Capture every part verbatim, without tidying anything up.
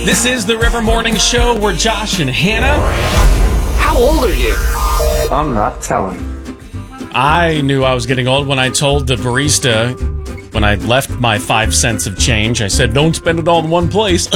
This is the River Morning Show. We're Josh and Hannah. How old are you? I'm not telling. I knew I was getting old when I told the barista, when I left my five cents of change, I said, don't spend it all in one place.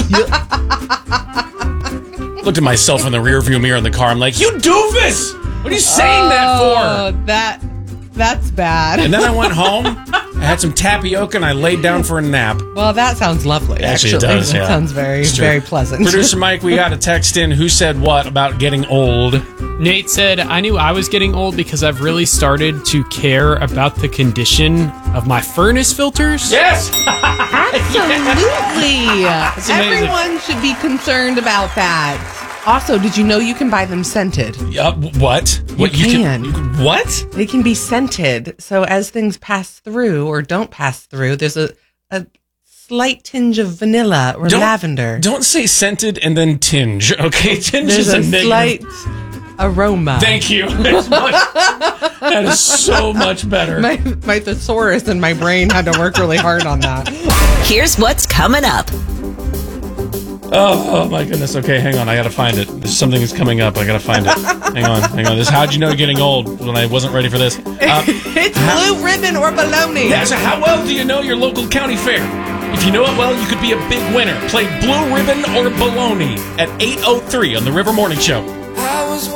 Looked at myself in the rearview mirror in the car. I'm like, you doofus! What are you saying oh, that for? That, that's bad. And then I went home, I had some tapioca, and I laid down for a nap. Well, that sounds lovely. Actually, Actually, it does, That yeah. sounds very, It's true. very pleasant. Producer Mike, we got a text in. Who said what about getting old? Nate said, I knew I was getting old because I've really started to care about the condition of my furnace filters. Yes! Absolutely. amazing. Everyone should be concerned about that. Also, did you know you can buy them scented? Uh, what? What can. you can? What? They can be scented. So as things pass through or don't pass through, there's a, a slight tinge of vanilla or Don't- lavender. Don't say scented and then tinge, okay? Tinge There's is a, a negative. slight aroma. Thank you. That's much- that is so much better. My, my thesaurus in my brain had to work really hard on that. Here's what's coming up. Oh, oh my goodness. Okay, hang on. I gotta find it. There's something that's coming up. I gotta find it. Hang on, hang on. This. How'd you know you're getting old when I wasn't ready for this? Uh, It's blue ribbon or bologna. yeah, so how well do you know your local county fair? If you know it well, you could be a big winner. Play Blue Ribbon or Baloney at eight oh three on the River Morning Show.